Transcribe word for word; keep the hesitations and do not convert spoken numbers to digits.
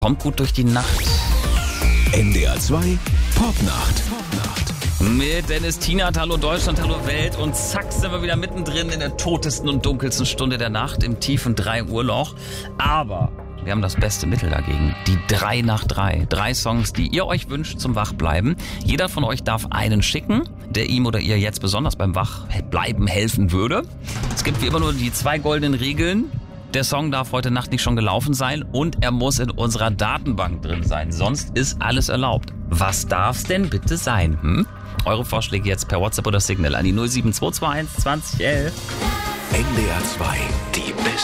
Kommt gut durch die Nacht. N D R zwei Popnacht. Popnacht. Mit Dennis Tienert, hallo Deutschland, hallo Welt. Und zack, sind wir wieder mittendrin in der totesten und dunkelsten Stunde der Nacht, im tiefen drei Uhr Loch. Aber wir haben das beste Mittel dagegen. Die drei nach drei. Drei Songs, die ihr euch wünscht zum Wachbleiben. Jeder von euch darf einen schicken, der ihm oder ihr jetzt besonders beim Wachbleiben helfen würde. Es gibt wie immer nur die zwei goldenen Regeln. Der Song darf heute Nacht nicht schon gelaufen sein und er muss in unserer Datenbank drin sein. Sonst ist alles erlaubt. Was darf's denn bitte sein? Hm? Eure Vorschläge jetzt per WhatsApp oder Signal an die null sieben zwei zwei eins zwanzig elf. N D R zwei, die beste